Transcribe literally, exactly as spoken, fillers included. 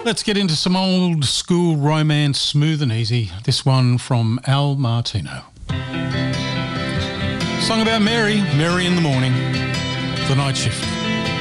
Let's get into some old school romance, smooth and easy. This one from Al Martino. Song about Mary, Mary in the morning, the night shift.